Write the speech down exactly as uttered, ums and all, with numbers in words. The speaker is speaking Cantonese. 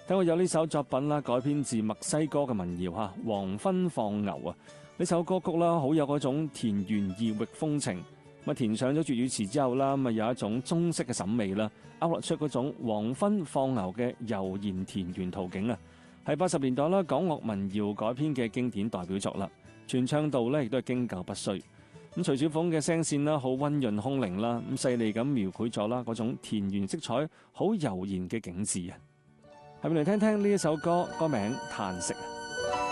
聽過有呢首作品啦，改編自墨西哥嘅民謠嚇，黃昏放牛啊！呢首歌曲啦，好有嗰種田園異域風情。咁啊，填上咗粵語詞之後啦，咁啊有一種中式嘅審美啦，勾勒出嗰種黃昏放牛嘅悠然田園圖景啊！係八十年代啦，港樂民謠改編嘅經典代表作啦，傳唱度咧亦都係經久不衰。咁徐小鳳嘅聲線啦，好溫潤空靈啦，咁細膩咁描繪咗啦嗰種田園色彩好悠然嘅景致啊！係咪嚟聽聽呢一首歌？歌名《嘆息》啊！